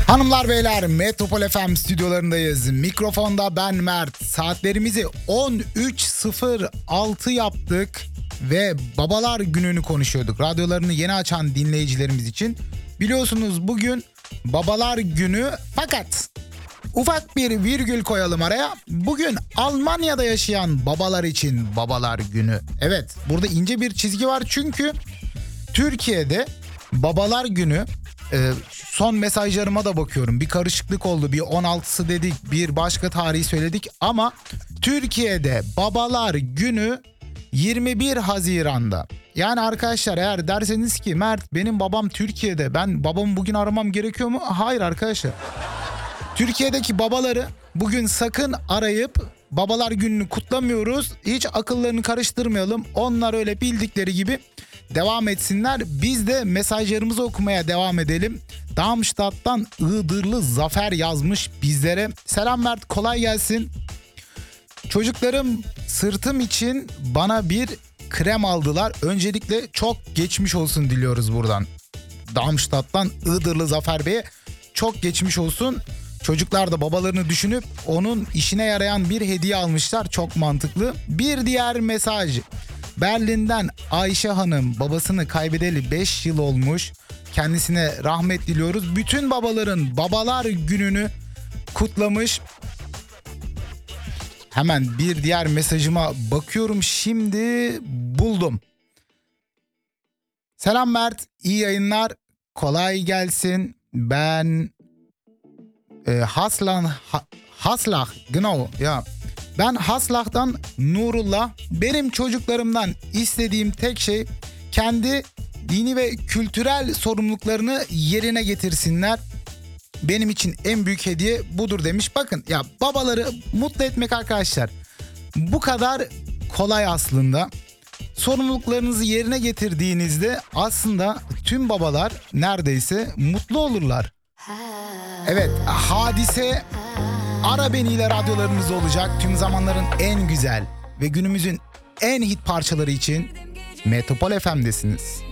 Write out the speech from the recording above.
Hanımlar beyler, Metropol FM stüdyolarındayız. Mikrofonda ben Mert. Saatlerimizi 13.06 yaptık ve babalar gününü konuşuyorduk. Radyolarını yeni açan dinleyicilerimiz için. Biliyorsunuz bugün babalar günü, fakat ufak bir virgül koyalım araya. Bugün Almanya'da yaşayan babalar için babalar günü. Evet, burada ince bir çizgi var çünkü Türkiye'de babalar günü, son mesajlarıma da bakıyorum. Bir karışıklık oldu. Bir 16'sı dedik, bir başka tarihi söyledik ama Türkiye'de babalar günü 21 Haziran'da. Yani arkadaşlar, eğer derseniz ki Mert benim babam Türkiye'de, ben babamı bugün aramam gerekiyor mu? Hayır arkadaşlar. Türkiye'deki babaları bugün sakın arayıp babalar gününü kutlamıyoruz, hiç akıllarını karıştırmayalım. Onlar öyle bildikleri gibi devam etsinler. Biz de mesajlarımızı okumaya devam edelim. Darmstadt'tan Iğdırlı Zafer yazmış bizlere. Selam Mert, kolay gelsin. Çocuklarım sırtım için bana bir krem aldılar. Öncelikle çok geçmiş olsun diliyoruz buradan. Darmstadt'tan Iğdırlı Zafer Bey'e çok geçmiş olsun. Çocuklar da babalarını düşünüp onun işine yarayan bir hediye almışlar. Çok mantıklı. Bir diğer mesaj. Berlin'den Ayşe Hanım, babasını kaybedeli 5 yıl olmuş. Kendisine rahmet diliyoruz. Bütün babaların babalar gününü kutlamış. Hemen bir diğer mesajıma bakıyorum. Şimdi buldum. Selam Mert, iyi yayınlar. Kolay gelsin. Ben Haslach, genau ya. Ben Haslach'tan Nurullah. Benim çocuklarımdan istediğim tek şey kendi dini ve kültürel sorumluluklarını yerine getirsinler. Benim için en büyük hediye budur demiş. Bakın ya, babaları mutlu etmek arkadaşlar bu kadar kolay aslında. Sorumluluklarınızı yerine getirdiğinizde aslında tüm babalar neredeyse mutlu olurlar. Evet, Hadise Ara Beni ile radyolarınızda olacak. Tüm zamanların en güzel ve günümüzün en hit parçaları için Metropol FM'desiniz.